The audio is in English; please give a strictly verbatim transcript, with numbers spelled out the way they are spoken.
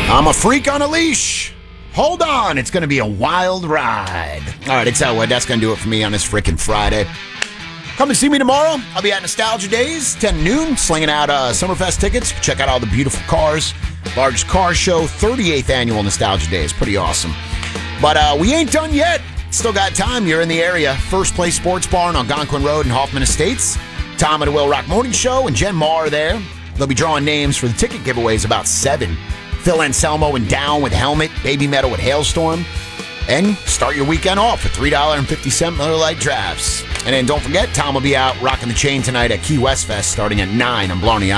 I'm a freak on a leash. Hold on, it's going to be a wild ride. All right, I tell you what, that's going to do it for me on this freaking Friday. Come and see me tomorrow. I'll be at Nostalgia Days, ten to noon, slinging out uh, Summerfest tickets. Check out all the beautiful cars. Largest car show, thirty-eighth annual Nostalgia Days. Pretty awesome. But uh, we ain't done yet. Still got time. You're in the area. First Place Sports Bar on Algonquin Road in Hoffman Estates. Tom and the Will Rock Morning Show and Jen Maher are there. They'll be drawing names for the ticket giveaways about seven. Phil Anselmo and Down with Helmet, Baby Metal with Hailstorm. And start your weekend off with three dollars and fifty cents Miller Lite drafts. And then don't forget, Tom will be out rocking the chain tonight at Key West Fest starting at nine on Blarney